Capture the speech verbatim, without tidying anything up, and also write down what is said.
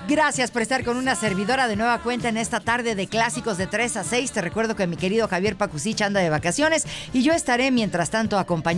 Gracias por estar con una servidora de nueva cuenta en esta tarde de clásicos de tres a seis. Te recuerdo que mi querido Javier Pacucich anda de vacaciones y yo estaré mientras tanto acompañando